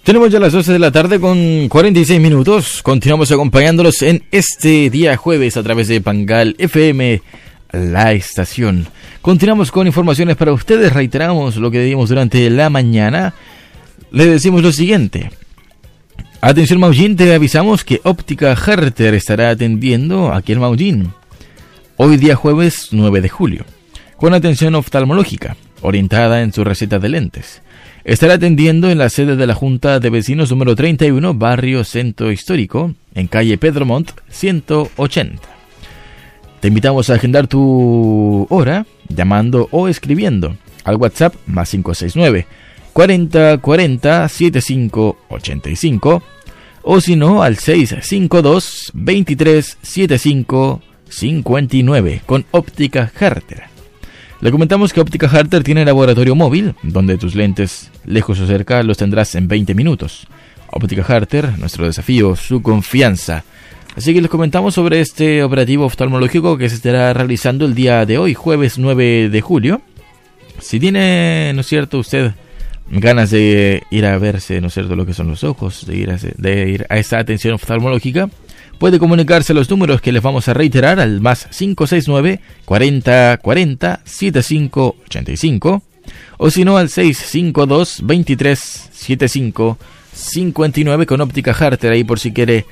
Tenemos ya las 12 de la tarde con 46 minutos. Continuamos acompañándolos en este día jueves a través de Pangal FM, la estación. Continuamos con informaciones para ustedes. Reiteramos lo que dimos durante la mañana. Le decimos lo siguiente. Atención Maullín, te avisamos que Óptica Herter estará atendiendo aquí en Maullín. Hoy día jueves 9 de julio. Con atención oftalmológica, orientada en su receta de lentes. Estará atendiendo en la sede de la Junta de Vecinos número 31, Barrio Centro Histórico, en calle Pedro Montt, 180. Te invitamos a agendar tu hora, llamando o escribiendo al WhatsApp más 569 40 40 75 85 o si no al 652 23 75 59 con Óptica Herter. Le comentamos que Óptica Herter tiene laboratorio móvil, donde tus lentes, lejos o cerca, los tendrás en 20 minutos. Óptica Herter, nuestro desafío, su confianza. Así que les comentamos sobre este operativo oftalmológico que se estará realizando el día de hoy, jueves 9 de julio. Si tiene, ¿no es cierto?, usted ganas de ir a verse, ¿no es cierto?, lo que son los ojos, de ir a esa atención oftalmológica, puede comunicarse a los números que les vamos a reiterar al más 569 40 40 75 85 o si no al 652 23 75 59 con Óptica Herter, ahí por si quiere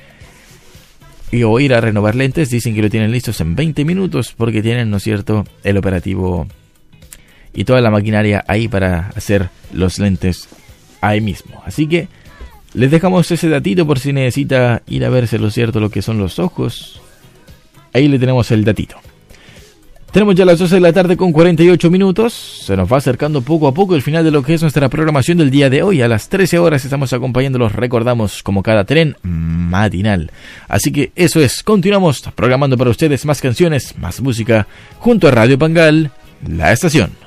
o ir a renovar lentes. Dicen que lo tienen listos en 20 minutos porque tienen, ¿no es cierto?, el operativo y toda la maquinaria ahí para hacer los lentes ahí mismo. Así que les dejamos ese datito por si necesita ir a verse, lo cierto, lo que son los ojos. Ahí le tenemos el datito. Tenemos ya las 12 de la tarde con 48 minutos. Se nos va acercando poco a poco el final de lo que es nuestra programación del día de hoy. A las 13 horas estamos acompañándolos, recordamos, como cada tren matinal. Así que eso es, continuamos programando para ustedes más canciones, más música, junto a Radio Pangal, la estación.